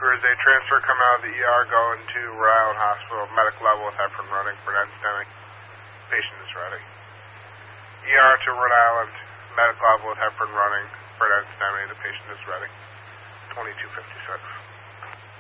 Cruise 8 transfer, come out of the ER, going to Rhode Island Hospital, medic level with heparin running, Burnett STEMI. Patient is ready. ER to Rhode Island, medic level with heparin running, Burnett STEMI. The patient is ready. 2256.